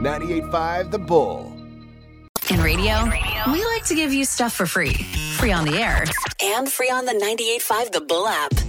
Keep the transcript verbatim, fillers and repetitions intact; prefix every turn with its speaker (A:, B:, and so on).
A: ninety-eight point five The Bull.
B: In radio, we like to give you stuff for free. Free on the air.
C: And free on the ninety-eight point five The Bull app.